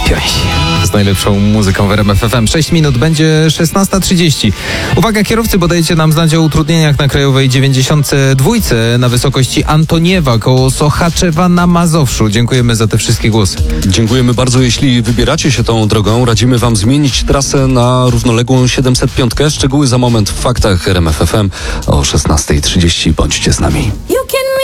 Bawiąc się z najlepszą muzyką w RMF FM. 6 minut, będzie 16:30. Uwaga kierowcy, bo dajecie nam znać o utrudnieniach na Krajowej 92 na wysokości Antoniewa koło Sochaczewa na Mazowszu. Dziękujemy za te wszystkie głosy. Dziękujemy bardzo. Jeśli wybieracie się tą drogą, radzimy wam zmienić trasę na równoległą 705. Szczegóły za moment w faktach RMF FM o 16:30. Bądźcie z nami.